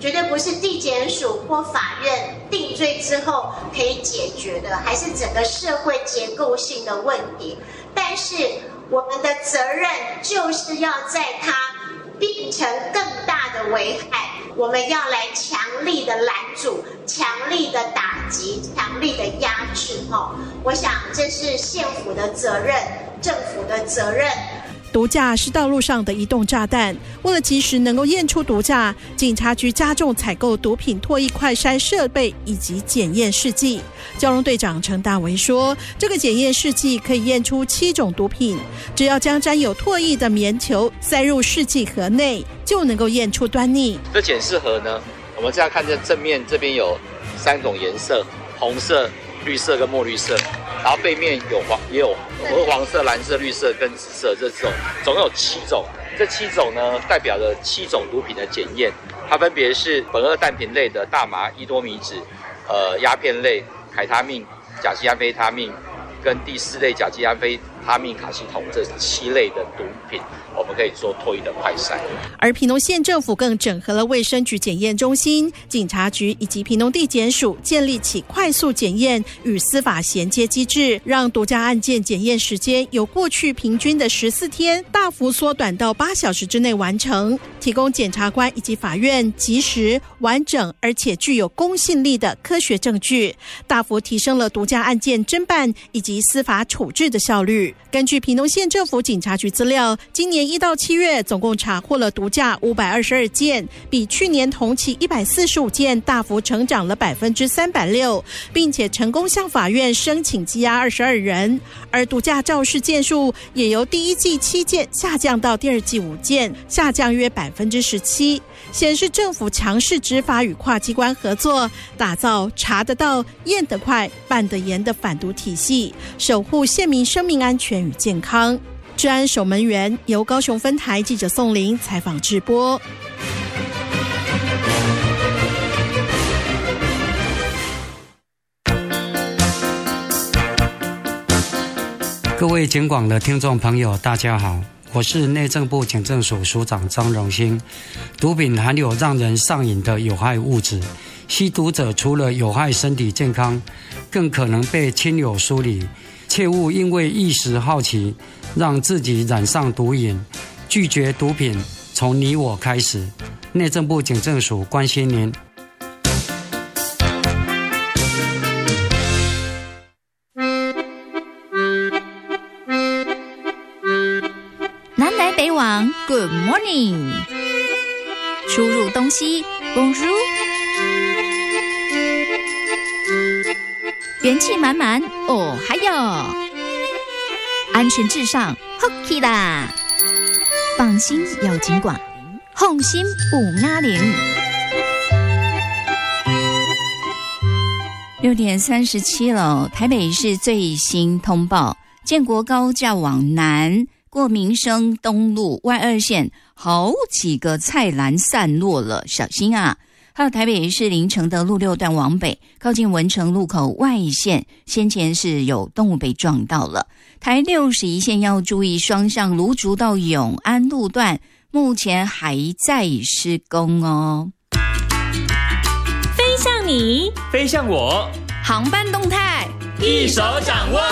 绝对不是地检署或法院定罪之后可以解决的，还是整个社会结构性的问题。但是我们的责任就是要在它变成更大的危害，我们要来强力的拦阻、强力的打击、强力的压制。我想这是县府的责任，政府的责任。 毒驾是道路上的移动炸弹，为了及时能够验出毒驾，警察局加重采购毒品唾液快筛设备以及检验试剂。交通队长陈大为说，这个检验试剂可以验出7种毒品，只要将沾有唾液的棉球塞入试剂盒内，就能够验出端倪。 这检视盒呢，我们这样看见正面这边有3种颜色，红色、绿色跟墨绿色，然后背面也有鹅黄色、蓝色、绿色跟紫色，这种总有7种。这7种呢，代表了7种毒品的检验，它分别是苯二氮平类的大麻、伊多米酯、鸦片类、凯他命、甲基安非他命，跟第4类甲基安非他命卡西酮，这7类的毒品，我们可以做唾液的快筛。 而屏东县政府更整合了卫生局检验中心、警察局以及屏东地检署，建立起快速检验与司法衔接机制，让毒驾案件检验时间由过去平均的14天大幅缩短到8小时之内完成，提供检察官以及法院及时、完整而且具有公信力的科学证据，大幅提升了毒驾案件侦办以及司法处置的效率。根据屏东县政府警察局资料，今年1到7月总共查获了毒驾522件，比去年同期145件大幅成长了360%，并且成功向法院申请羁押22人。而毒驾肇事件数也由第一季7件下降到第二季5件，下降约17%，显示政府强势执法与跨机关合作，打造查得到、验得快、办得严的反毒体系，守护县民生命安全与健康。治安守门员由高雄分台记者宋玲采访直播。 各位警广的听众朋友大家好，我是内政部警政署署长张荣兴。毒品含有让人上瘾的有害物质，吸毒者除了有害身体健康，更可能被亲友疏离，切勿因为一时好奇让自己染上毒瘾，拒绝毒品从你我开始。内政部警政署关心您。 南来北往 Good morning， 出入东西 Bonjour， 元气满满哦还有安全至上 Hockey 啦，放心有警广，放心550。6点37了，台北市最新通报，建国高架往南过民生东路Y2线，好几个菜篮散落了，小心啊！还有台北市林承德路6段往北，靠近文成路口外线，先前是有动物被撞到了。台61线要注意双向芦竹到永安路段，目前还在施工哦。 飞向你， 飞向我， 航班动态一手掌握。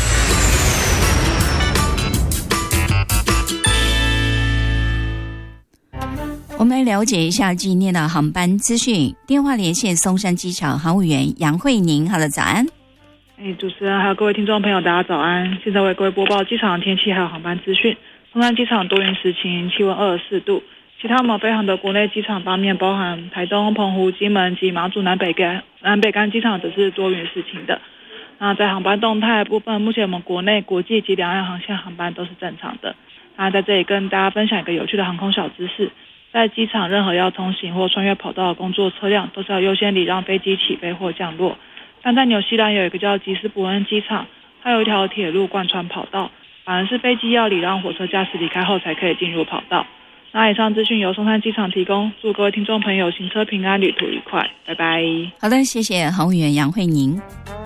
我们来了解一下今天的航班资讯。电话连线松山机场航务员杨慧宁，好了，早安。 主持人还有各位听众朋友，大家早安。现在为各位播报机场的天气还有航班资讯。松山机场多云时晴，气温24度。其他我们飞航的国内机场方面，包含台东、澎湖、金门及马祖南北干机场，则是多云时晴的。那在航班动态部分，目前我们国内、国际及两岸航线航班都是正常的。那在这里跟大家分享一个有趣的航空小知识。在机场，任何要通行或穿越跑道的工作车辆都是要优先礼让飞机起飞或降落。但在纽西兰有一个叫吉斯伯恩机场，它有一条铁路贯穿跑道，反而是飞机要礼让火车驾驶离开后才可以进入跑道。那以上资讯由松山机场提供，祝各位听众朋友行车平安，旅途愉快，拜拜。 好的，谢谢航务员杨慧宁。